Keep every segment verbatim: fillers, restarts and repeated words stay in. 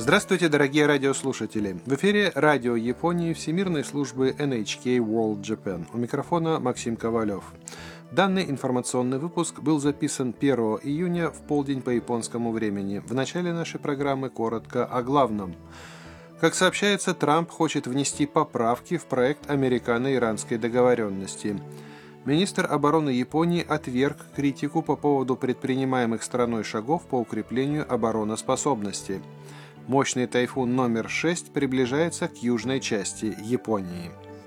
Здравствуйте, дорогие радиослушатели! В эфире радио Японии Всемирной службы эн эйч кей World Japan. У микрофона Максим Ковалев. Данный информационный выпуск был записан первого июня в полдень по японскому времени. В начале нашей программы коротко о главном. Как сообщается, Трамп хочет внести поправки в проект американо-иранской договоренности. Министр обороны Японии отверг критику по поводу предпринимаемых страной шагов по укреплению обороноспособности. Мощный тайфун номер шесть приближается к южной части Японии.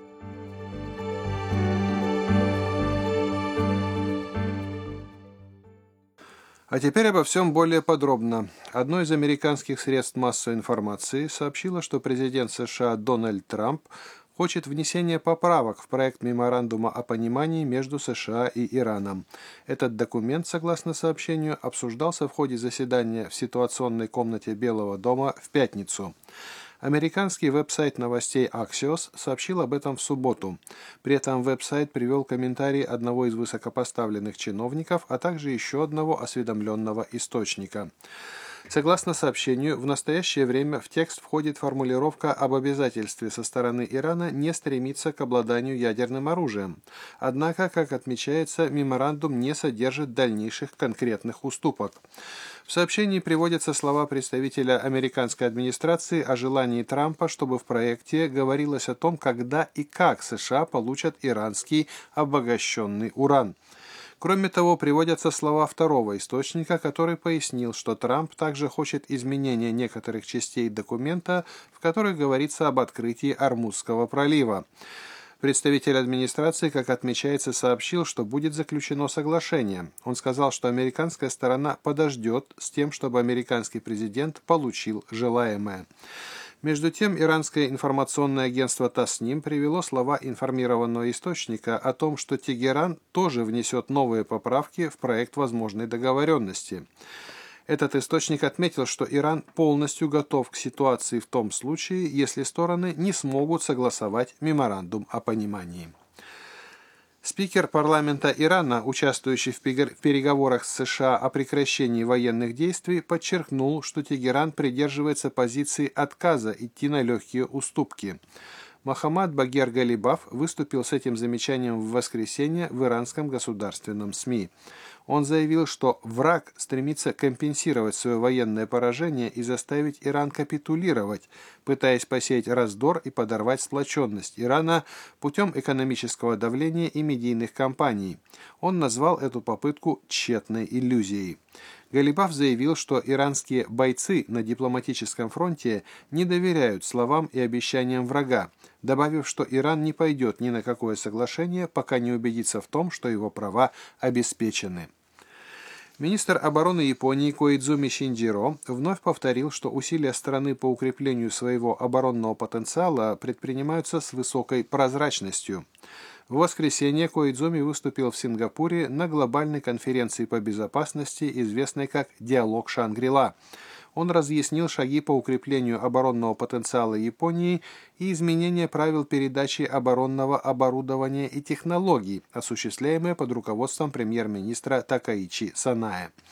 А теперь обо всем более подробно. Одно из американских средств массовой информации сообщило, что президент США Дональд Трамп хочет внесения поправок в проект меморандума о понимании между США и Ираном. Этот документ, согласно сообщению, обсуждался в ходе заседания в ситуационной комнате Белого дома в пятницу. Американский веб-сайт новостей Axios сообщил об этом в субботу. При этом веб-сайт привел комментарий одного из высокопоставленных чиновников, а также еще одного осведомленного источника. Согласно сообщению, в настоящее время в текст входит формулировка об обязательстве со стороны Ирана не стремиться к обладанию ядерным оружием. Однако, как отмечается, меморандум не содержит дальнейших конкретных уступок. В сообщении приводятся слова представителя американской администрации о желании Трампа, чтобы в проекте говорилось о том, когда и как США получат иранский обогащенный уран. Кроме того, приводятся слова второго источника, который пояснил, что Трамп также хочет изменения некоторых частей документа, в которых говорится об открытии Ормузского пролива. Представитель администрации, как отмечается, сообщил, что будет заключено соглашение. Он сказал, что американская сторона подождет с тем, чтобы американский президент получил желаемое. Между тем, иранское информационное агентство Тасним привело слова информированного источника о том, что Тегеран тоже внесет новые поправки в проект возможной договоренности. Этот источник отметил, что Иран полностью готов к ситуации в том случае, если стороны не смогут согласовать меморандум о понимании. Спикер парламента Ирана, участвующий в переговорах с США о прекращении военных действий, подчеркнул, что Тегеран придерживается позиции отказа идти на легкие уступки. Мохаммад Багер Галибаф выступил с этим замечанием в воскресенье в иранском государственном СМИ. Он заявил, что враг стремится компенсировать свое военное поражение и заставить Иран капитулировать, пытаясь посеять раздор и подорвать сплоченность Ирана путем экономического давления и медийных кампаний. Он назвал эту попытку тщетной иллюзией. Галибаф заявил, что иранские бойцы на дипломатическом фронте не доверяют словам и обещаниям врага, добавив, что Иран не пойдет ни на какое соглашение, пока не убедится в том, что его права обеспечены. Министр обороны Японии Коидзуми Шинджиро вновь повторил, что усилия страны по укреплению своего оборонного потенциала предпринимаются с высокой прозрачностью. В воскресенье Коидзуми выступил в Сингапуре на глобальной конференции по безопасности, известной как «Диалог Шангри-Ла». Он разъяснил шаги по укреплению оборонного потенциала Японии и изменения правил передачи оборонного оборудования и технологий, осуществляемые под руководством премьер-министра Такаичи Санае.